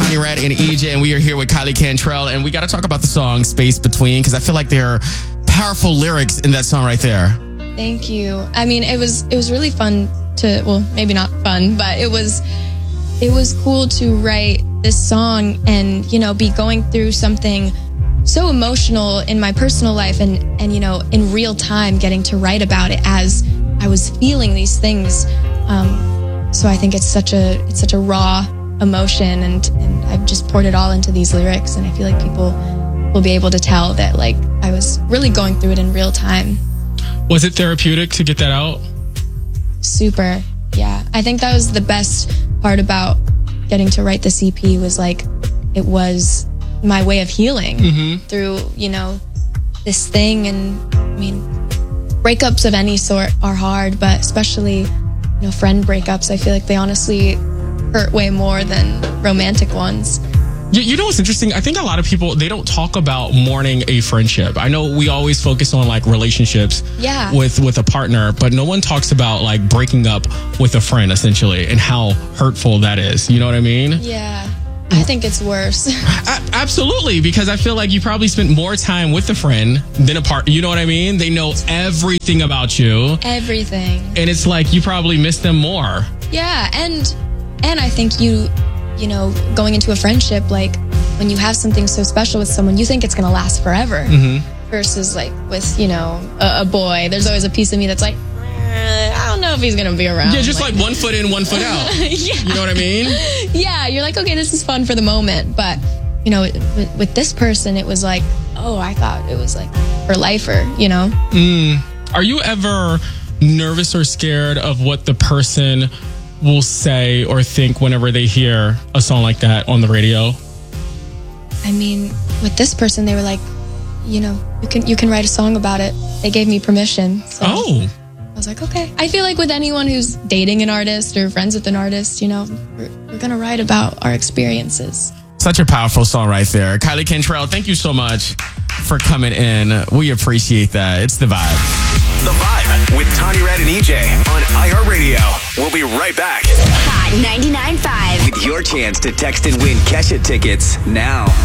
Tony Redd and EJ, and we are here with Kylie Cantrell, and we got to talk about the song Space Between, because I feel like there are powerful lyrics in that song right there. Thank you. I mean, it was really fun to, well, maybe not fun, but it was cool to write this song and, you know, be going through something so emotional in my personal life and you know, in real time getting to write about it as I was feeling these things. So I think it's such a raw emotion, and I've just poured it all into these lyrics, and I feel like people will be able to tell that like I was really going through it in real time. Was it therapeutic to get that out? Super. Yeah. I think that was the best part about getting to write this EP, was like it was my way of healing through, you know, this thing. And I mean, breakups of any sort are hard, but especially, you know, friend breakups, I feel like they honestly hurt way more than romantic ones. You know what's interesting? I think a lot of people, they don't talk about mourning a friendship. I know we always focus on like relationships with a partner, but no one talks about like breaking up with a friend essentially and how hurtful that is. You know what I mean? Yeah. I think it's worse. Absolutely, because I feel like you probably spent more time with a friend than a partner. You know what I mean? They know everything about you. Everything. And it's like you probably miss them more. Yeah, and I think you know, going into a friendship, like when you have something so special with someone, you think it's going to last forever. Versus like with, you know, a boy, there's always a piece of me that's like, I don't know if he's going to be around. Yeah, just like 1 foot in, 1 foot out. Yeah. You know what I mean? Yeah, you're like, okay, this is fun for the moment. But, you know, with this person, it was like, oh, I thought it was like for lifer, you know? Are you ever nervous or scared of what the person will say or think whenever they hear a song like that on the radio? I mean, with this person, they were like, you know, you can write a song about it. They gave me permission. So I was like, okay. I feel like with anyone who's dating an artist or friends with an artist, you know, we're going to write about our experiences. Such a powerful song right there. Kylie Cantrell, thank you so much for coming in. We appreciate that. It's The Vibe. The Vibe with Tony Redd and EJ on iHeartRadio. We'll be right back. Hot 99.5. With your chance to text and win Kesha tickets now.